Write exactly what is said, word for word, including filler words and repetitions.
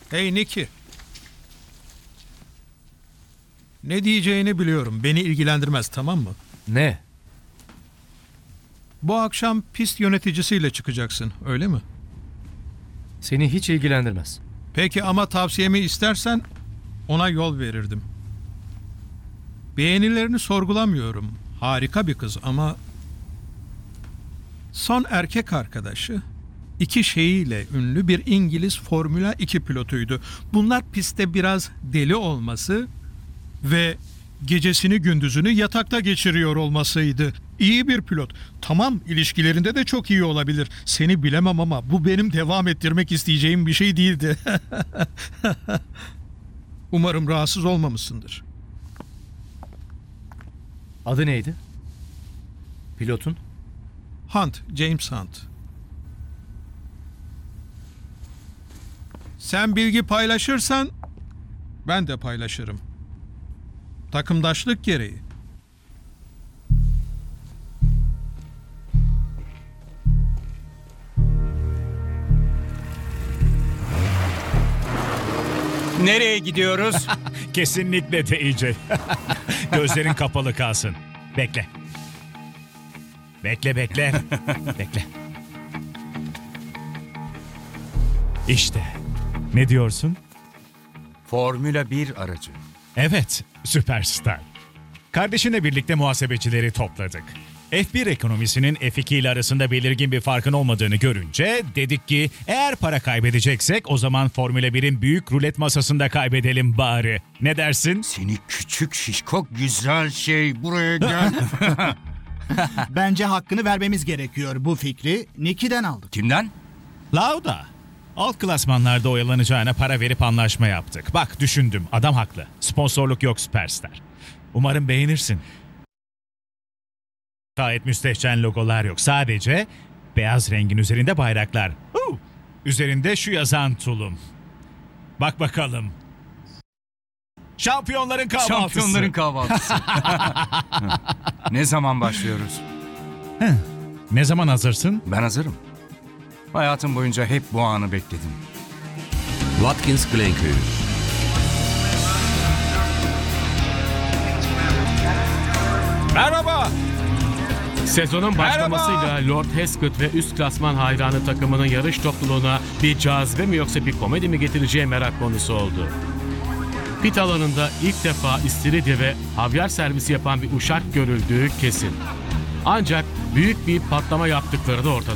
Hey Nicky. Ne diyeceğini biliyorum. Beni ilgilendirmez, tamam mı? Ne? Bu akşam pist yöneticisiyle çıkacaksın, öyle mi? Seni hiç ilgilendirmez. Peki ama tavsiyemi istersen ona yol verirdim. Beğenilerini sorgulamıyorum. Harika bir kız ama son erkek arkadaşı iki şeyiyle ünlü bir İngiliz Formula iki pilotuydu. Bunlar pistte biraz deli olması ve gecesini gündüzünü yatakta geçiriyor olmasıydı. İyi bir pilot. Tamam, ilişkilerinde de çok iyi olabilir. Seni bilemem ama bu benim devam ettirmek isteyeceğim bir şey değildi. Umarım rahatsız olmamışsındır. Adı neydi? Pilotun? Hunt, James Hunt. Sen bilgi paylaşırsan ben de paylaşırım. Takımdaşlık gereği. Nereye gidiyoruz? Kesinlikle değecek. Gözlerin kapalı kalsın. Bekle. Bekle, bekle. Bekle. İşte. Ne diyorsun? Formula bir aracı. Evet, süperstar. Kardeşinle birlikte muhasebecileri topladık. F bir ekonomisinin F iki ile arasında belirgin bir farkın olmadığını görünce dedik ki eğer para kaybedeceksek o zaman Formula birin büyük rulet masasında kaybedelim bari. Ne dersin? Seni küçük şişko güzel şey, buraya gel. Bence hakkını vermemiz gerekiyor. Bu fikri Nicky'den aldık. Kimden? Lauda. Alt klasmanlarda oyalanacağına para verip anlaşma yaptık. Bak düşündüm, adam haklı. Sponsorluk yok süperstar. Umarım beğenirsin. Gayet müstehcen logolar yok. Sadece beyaz rengin üzerinde bayraklar. Huu! Üzerinde şu yazan tulum. Bak bakalım. Şampiyonların kahvaltısı. Şampiyonların kahvaltısı. Ne zaman başlıyoruz? Ne zaman hazırsın? Ben hazırım. Hayatım boyunca hep bu anı bekledim. Watkins Glen Köyü. Merhaba. Sezonun başlamasıyla Lord Hesketh ve üst klasman hayranı takımının yarış topluluğuna bir cazibe mi yoksa bir komedi mi getireceği merak konusu oldu. Pit alanında ilk defa istiridye ve havyar servisi yapan bir uşak görüldüğü kesin. Ancak büyük bir patlama yaptıkları da ortada.